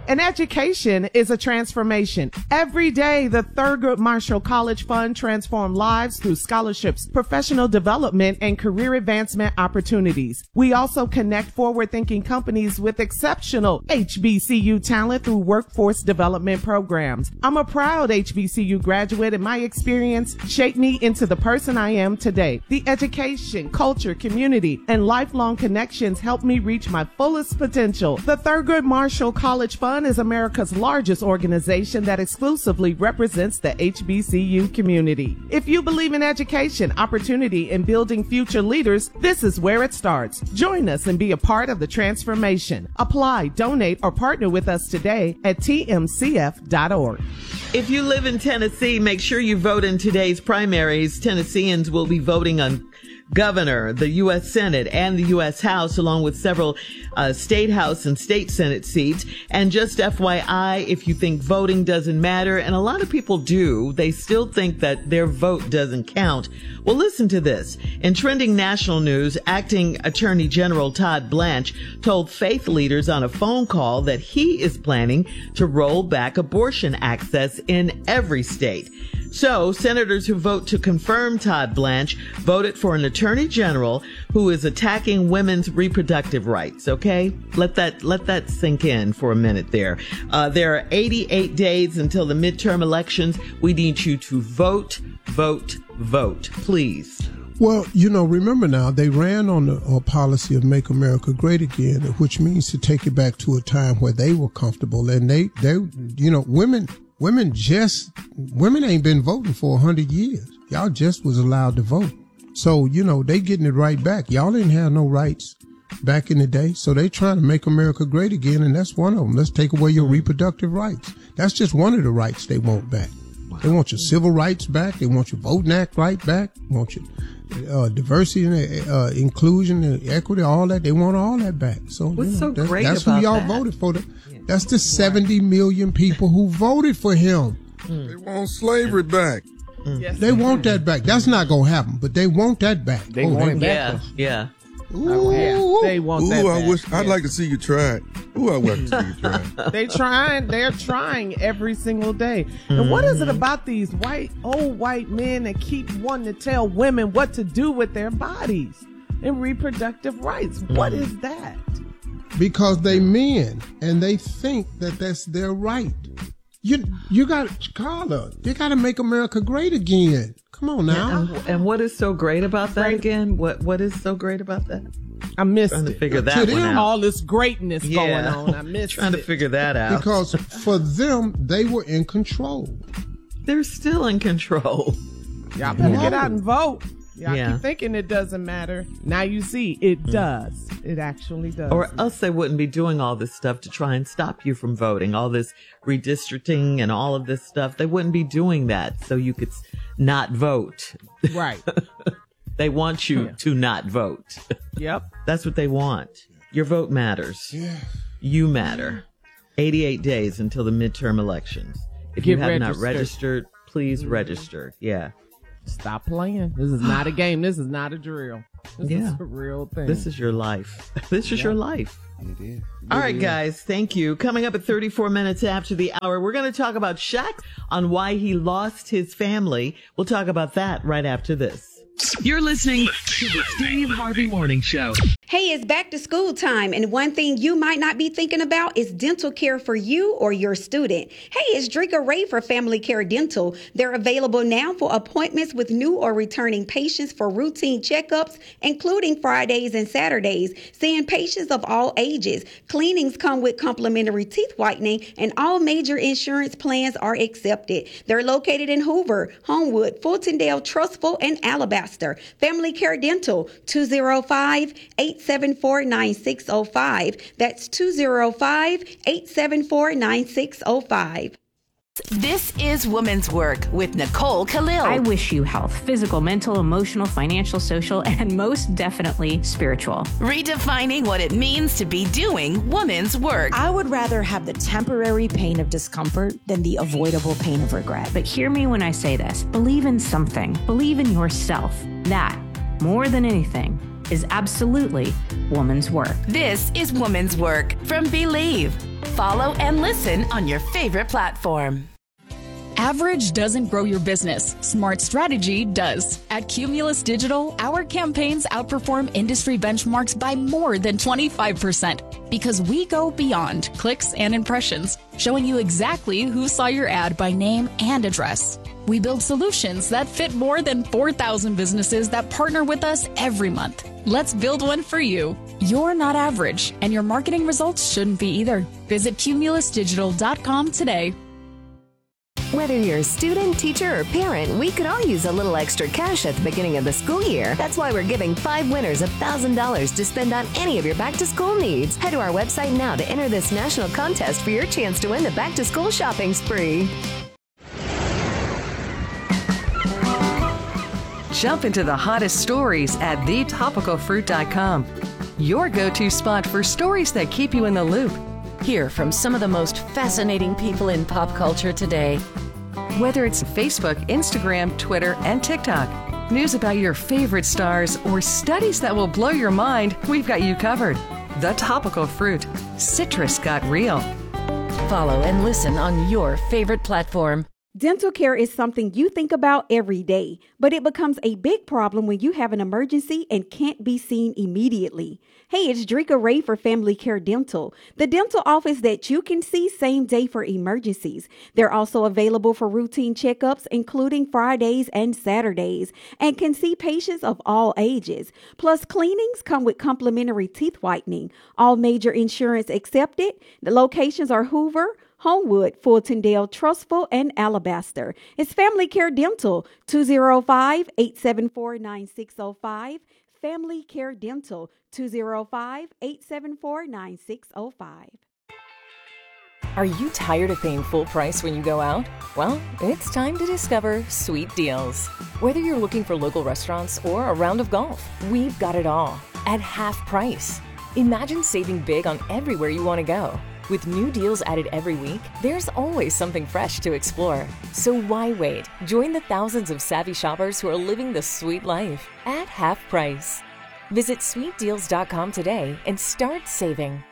An education is a transformation. Every day, the Thurgood Marshall College Fund transforms lives through scholarships, professional development, and career advancement opportunities. We also connect forward-thinking companies with exceptional HBCU talent through workforce development programs. I'm a proud HBCU graduate, and my experience shaped me into the person I am today. The education, culture, community, and lifelong connections helped me reach my fullest potential. The Thurgood Marshall College Fund is America's largest organization that exclusively represents the HBCU community. If you believe in education, opportunity, and building future leaders, this is where it starts. Join us and be a part of the transformation. Apply, donate, or partner with us today at tmcf.org. If you live in Tennessee, make sure you vote in today's primaries. Tennesseans will be voting on governor, the U.S. Senate, and the U.S. House, along with several state House and state Senate seats. And just FYI, if you think voting doesn't matter, and a lot of people do, they still think that their vote doesn't count. Well, listen to this. In trending national news, Acting Attorney General Todd Blanche told faith leaders on a phone call that he is planning to roll back abortion access in every state. So, senators who vote to confirm Todd Blanche voted for an attorney general who is attacking women's reproductive rights. Okay, let that sink in for a minute there. There are 88 days until the midterm elections. We need you to vote, please. Well, remember now, they ran on the policy of Make America Great Again, which means to take it back to a time where they were comfortable, and they women ain't been voting for 100 years. Y'all just was allowed to vote. So, they getting it right back. Y'all didn't have no rights back in the day. So they trying to make America great again. And that's one of them. Let's take away your reproductive rights. That's just one of the rights they want back. Wow. They want your civil rights back. They want your Voting Act right back. They want your diversity and inclusion and equity, all that. They want all that back. So, what's so great that's about who y'all that? voted for. That's the 70 million people who voted for him. They want slavery back. Yes, they want that back. That's not going to happen, but they want that back. They want it back. Yeah. Ooh, they want that back. I'd like to see you try it. Ooh, I'd like to see you try it. They're trying every single day. And what is it about these old white men that keep wanting to tell women what to do with their bodies and reproductive rights? What is that? Because they men and they think that that's their right. You got Carla. You got to make America great again. Come on now. And what is so great about that again? What is so great about that? I missed trying it. to figure that one out. All this greatness going on. I missed trying to figure that out. Because for them, they were in control. They're still in control. Y'all better get out and vote. Y'all keep thinking it doesn't matter. Now you see, it does. It actually does. Or else they wouldn't be doing all this stuff to try and stop you from voting. All this redistricting and all of this stuff. They wouldn't be doing that so you could not vote. Right. They want you to not vote. Yep. That's what they want. Your vote matters. Yeah. You matter. 88 days until the midterm elections. If you have not registered, please register. Yeah. Stop playing. This is not a game. This is not a drill. This is a real thing. This is your life. This is your life. It is. All right, guys. Thank you. Coming up at 34 minutes after the hour, we're going to talk about Shaq on why he lost his family. We'll talk about that right after this. You're listening to the Steve Harvey Morning Show. Hey, it's back to school time, and one thing you might not be thinking about is dental care for you or your student. Hey, it's Drika Ray for Family Care Dental. They're available now for appointments with new or returning patients for routine checkups, including Fridays and Saturdays, seeing patients of all ages. Cleanings come with complimentary teeth whitening, and all major insurance plans are accepted. They're located in Hoover, Homewood, Fultondale, Trustful, and Alabaster. Family Care Dental, 205-874-9605. That's 205-874-9605. This is Women's Work with Nicole Khalil. I wish you health, physical, mental, emotional, financial, social, and most definitely spiritual. Redefining what it means to be doing women's work. I would rather have the temporary pain of discomfort than the avoidable pain of regret. But hear me when I say this. Believe in something. Believe in yourself. That, more than anything, is absolutely woman's work. This is Woman's Work from Believe. follow, and listen on your favorite platform. Average doesn't grow your business. Smart strategy does. At Cumulus Digital, our campaigns outperform industry benchmarks by more than 25% because we go beyond clicks and impressions, showing you exactly who saw your ad by name and address. We build solutions that fit more than 4,000 businesses that partner with us every month. Let's build one for you. You're not average, and your marketing results shouldn't be either. Visit cumulusdigital.com today. Whether you're a student, teacher, or parent, we could all use a little extra cash at the beginning of the school year. That's why we're giving 5 winners $1,000 to spend on any of your back-to-school needs. Head to our website now to enter this national contest for your chance to win the back-to-school shopping spree. Jump into the hottest stories at thetopicalfruit.com. Your go-to spot for stories that keep you in the loop. Hear from some of the most fascinating people in pop culture today. Whether it's Facebook, Instagram, Twitter, and TikTok, news about your favorite stars, or studies that will blow your mind, we've got you covered. The Topical Fruit. Citrus got real. Follow and listen on your favorite platform. Dental care is something you think about every day, but it becomes a big problem when you have an emergency and can't be seen immediately. Hey, it's Drika Ray for Family Care Dental, the dental office that you can see same day for emergencies. They're also available for routine checkups, including Fridays and Saturdays, and can see patients of all ages. Plus, cleanings come with complimentary teeth whitening. All major insurance accepted. The locations are Hoover, Homewood, Fultondale, Trustful, and Alabaster. It's Family Care Dental, 205-874-9605. Family Care Dental, 205-874-9605. Are you tired of paying full price when you go out? Well, it's time to discover Sweet Deals. Whether you're looking for local restaurants or a round of golf, we've got it all at half price. Imagine saving big on everywhere you want to go. With new deals added every week, there's always something fresh to explore. So why wait? Join the thousands of savvy shoppers who are living the sweet life at half price. Visit sweetdeals.com today and start saving.